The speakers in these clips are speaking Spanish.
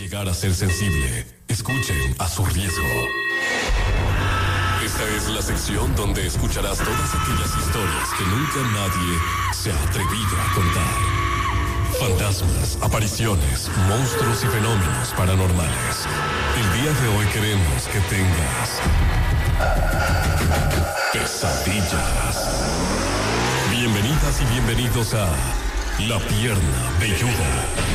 llegar a ser sensible, escuchen a su riesgo. Esta es la sección donde escucharás todas aquellas historias que nunca nadie se ha atrevido a contar. Fantasmas, apariciones, monstruos y fenómenos paranormales. El día de hoy queremos que tengas pesadillas. Bienvenidas y bienvenidos a La Pierna Velluda.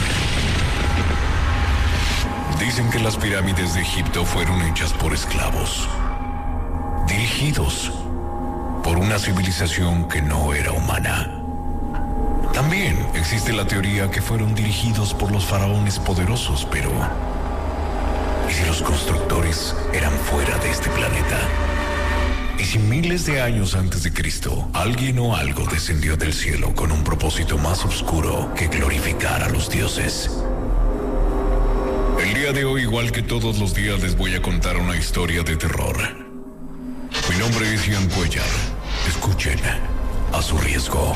Dicen que las pirámides de Egipto fueron hechas por esclavos, dirigidos por una civilización que no era humana. También existe la teoría que fueron dirigidos por los faraones poderosos, pero ¿y si los constructores eran fuera de este planeta? ¿Y si miles de años antes de Cristo, alguien o algo descendió del cielo con un propósito más oscuro que glorificar a los dioses? El día de hoy, igual que todos los días, les voy a contar una historia de terror. Mi nombre es Ian Cuellar. Escuchen a su riesgo.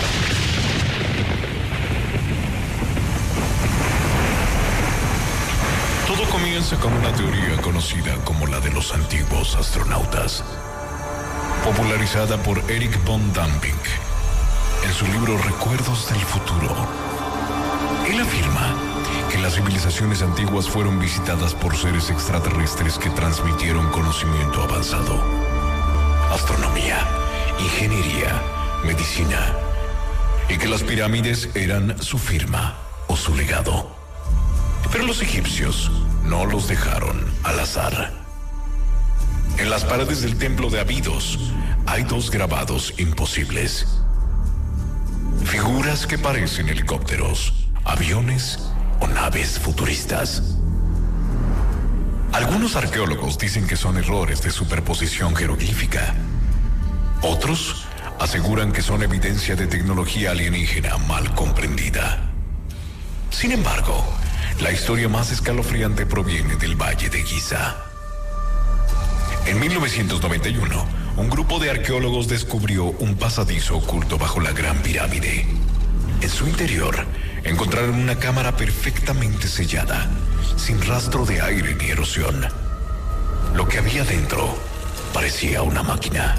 Todo comienza con una teoría conocida como la de los antiguos astronautas, popularizada por Eric von Däniken en su libro Recuerdos del Futuro. Él afirma que las civilizaciones antiguas fueron visitadas por seres extraterrestres que transmitieron conocimiento avanzado, astronomía, ingeniería, medicina, y que las pirámides eran su firma o su legado. Pero los egipcios no los dejaron al azar. En las paredes del templo de Abidos hay dos grabados imposibles. Figuras que parecen helicópteros, aviones o naves futuristas. Algunos arqueólogos dicen que son errores de superposición jeroglífica. Otros aseguran que son evidencia de tecnología alienígena mal comprendida. Sin embargo, la historia más escalofriante proviene del Valle de Giza. En 1991, un grupo de arqueólogos descubrió un pasadizo oculto bajo la Gran Pirámide. En su interior, encontraron una cámara perfectamente sellada, sin rastro de aire ni erosión. Lo que había dentro parecía una máquina.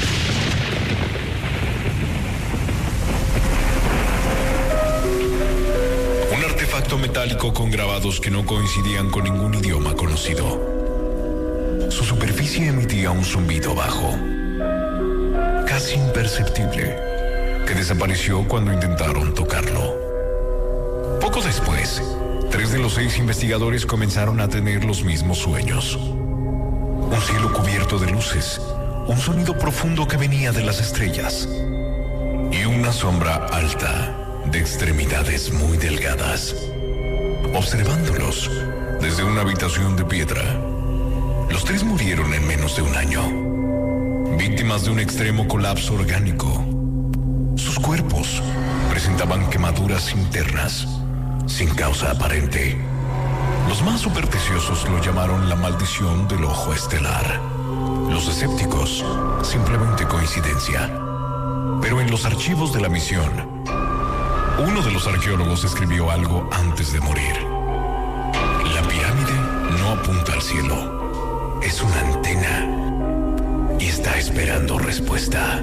Un artefacto metálico con grabados que no coincidían con ningún idioma conocido. Su superficie emitía un zumbido bajo, casi imperceptible, que desapareció cuando intentaron tocarlo. Poco después, 3 de los 6 investigadores comenzaron a tener los mismos sueños. Un cielo cubierto de luces, un sonido profundo que venía de las estrellas y una sombra alta de extremidades muy delgadas. Observándolos desde una habitación de piedra, los 3 murieron en menos de un año, víctimas de un extremo colapso orgánico. Sus cuerpos presentaban quemaduras internas, sin causa aparente. Los más supersticiosos lo llamaron la maldición del ojo estelar. Los escépticos, simplemente coincidencia. Pero en los archivos de la misión, uno de los arqueólogos escribió algo antes de morir. La pirámide no apunta al cielo, es una antena y está esperando respuesta.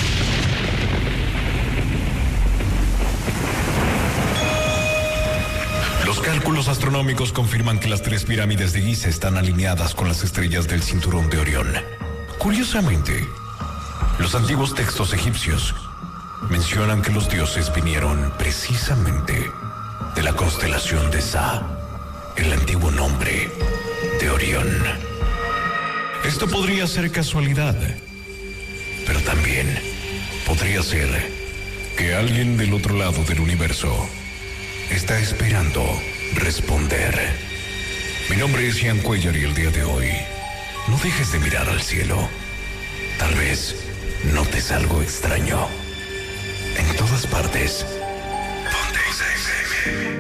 Los cálculos astronómicos confirman que las 3 pirámides de Giza están alineadas con las estrellas del cinturón de Orión. Curiosamente, los antiguos textos egipcios mencionan que los dioses vinieron precisamente de la constelación de Sa, el antiguo nombre de Orión. Esto podría ser casualidad, pero también podría ser que alguien del otro lado del universo está esperando responder. Mi nombre es Ian Cuellar y el día de hoy no dejes de mirar al cielo. Tal vez notes algo extraño. En todas partes. Ponte XFM.